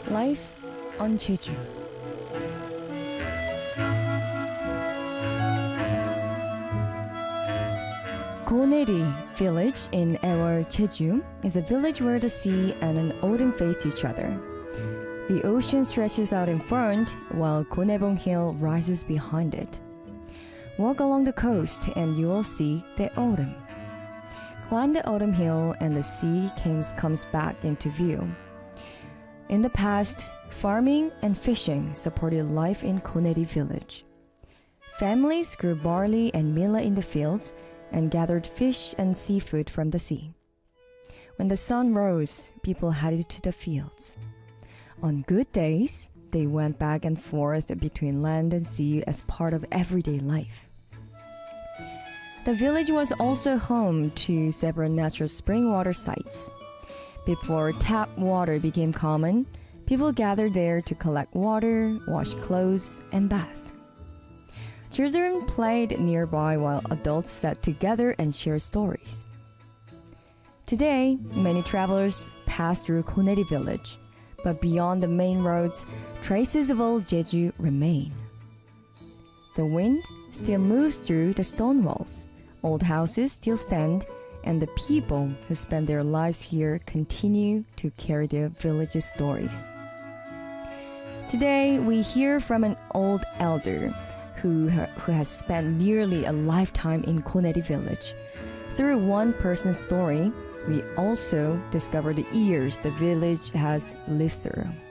Life on Jeju. Goneri village in Ewol, Jeju is a village where the sea and an autumn face each other. The ocean stretches out in front while Gonebong Hill rises behind it. Walk along the coast and you will see the autumn. Climb the autumn hill and the sea comes back into view. In the past, farming and fishing supported life in Goneri village. Families grew barley and millet in the fields and gathered fish and seafood from the sea. When the sun rose, people headed to the fields. On good days, they went back and forth between land and sea as part of everyday life. The village was also home to several natural spring water sites. Before tap water became common, people gathered there to collect water, wash clothes, and bath. Children played nearby while adults sat together and shared stories. Today, many travelers pass through Goneri village, but beyond the main roads, traces of old Jeju remain. The wind still moves through the stone walls, old houses still stand, and the people who spend their lives here continue to carry the village's stories. Today, we hear from an old elder who has spent nearly a lifetime in Goneri village. Through one person's story, we also discover the years the village has lived through.